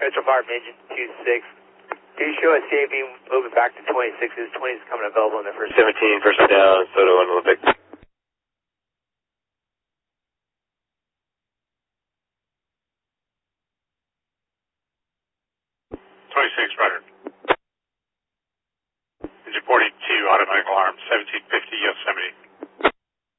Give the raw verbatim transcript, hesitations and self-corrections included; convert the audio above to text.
Metro Fire Engine two six. Do you show a C A B moving back to twenty-sixes? twenty is coming available in the first. seventeen, first down, Soto and Olympic. twenty-six, Roger. Engine forty-two, automatic alarm, seventeen fifty, Yosemite.